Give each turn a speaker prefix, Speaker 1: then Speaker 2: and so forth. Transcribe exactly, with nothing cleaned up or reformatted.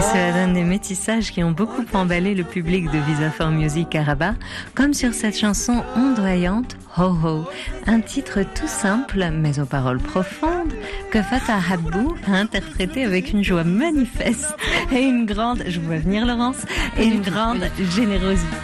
Speaker 1: Et cela donne des métissages qui ont beaucoup emballé le public de Visa for Music à Rabat, comme sur cette chanson ondoyante Ho Ho, un titre tout simple mais aux paroles profondes que Fatah Habou a interprété avec une joie manifeste et une grande, je vois venir Laurence, et une grande générosité.